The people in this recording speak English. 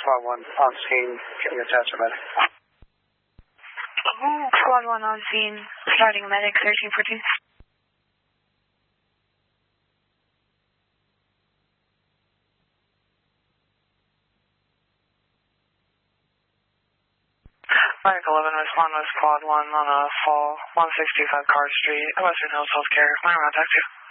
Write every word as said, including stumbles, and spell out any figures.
Squad one on scene, getting a test medic. Oh, Squad one on scene, starting medic, thirteen fourteen. Medic eleven, respond with Squad one on a fall, one sixty-five Card Street, Western Hills Healthcare. Final contact two.